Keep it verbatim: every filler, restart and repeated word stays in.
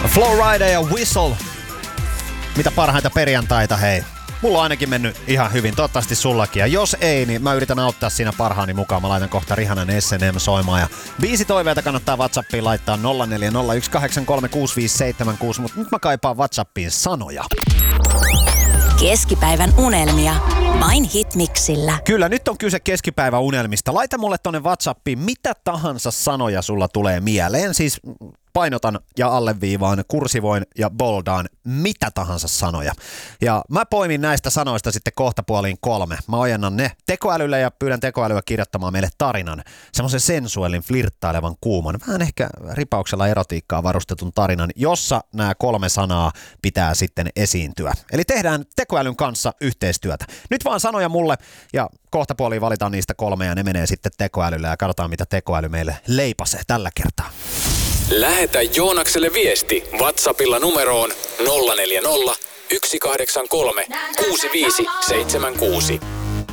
Flowrider ja Whistle. Mitä parhaita perjantaita, hei. Mulla on ainakin mennyt ihan hyvin, toivottavasti sullakin. Ja jos ei, niin mä yritän auttaa siinä parhaani mukaan. Mä laitan kohta Rihanan S N M soimaan. Ja biisitoiveita kannattaa WhatsAppiin laittaa nolla neljä nolla yksi kahdeksan kolme kuusi viisi seitsemän kuusi. Mutta nyt mä kaipaan WhatsAppiin sanoja. Keskipäivän unelmia. Vain Hitmixillä. Kyllä, nyt on kyse keskipäivän unelmista. Laita mulle tonne WhatsAppiin mitä tahansa sanoja sulla tulee mieleen. Siis painotan ja alleviivaan, kursivoin ja boldaan mitä tahansa sanoja. Ja mä poimin näistä sanoista sitten kohta puoliin kolme. Mä ojennan ne tekoälylle ja pyydän tekoälyä kirjoittamaan meille tarinan. Semmoisen sensuellin, flirttailevan, kuuman, vähän ehkä ripauksella erotiikkaa varustetun tarinan, jossa nämä kolme sanaa pitää sitten esiintyä. Eli tehdään tekoälyn kanssa yhteistyötä. Nyt vaan sanoja mulle ja kohta puoliin valitaan niistä kolme ja ne menee sitten tekoälylle ja katsotaan mitä tekoäly meille leipasee tällä kertaa. Lähetä Joonakselle viesti WhatsAppilla numeroon nolla neljä nolla yksi kahdeksan kolme kuusi viisi seitsemän kuusi.